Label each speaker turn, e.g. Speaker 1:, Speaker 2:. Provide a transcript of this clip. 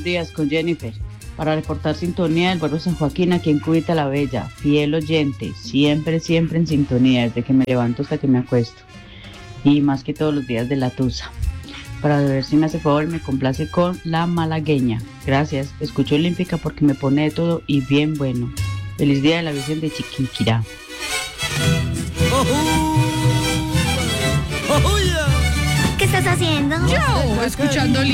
Speaker 1: días con Jennifer. Para reportar sintonía del barrio San Joaquín, aquí en Cubita la Bella. Fiel oyente, siempre, siempre en sintonía, desde que me levanto hasta que me acuesto. Y más que todos los días de la tusa. Para ver si me hace favor, me complace con La Malagueña. Gracias, escucho Olímpica porque me pone de todo y bien bueno. Feliz día de la Virgen de Chiquinquirá.
Speaker 2: ¿Qué estás haciendo?
Speaker 3: Yo, escuchando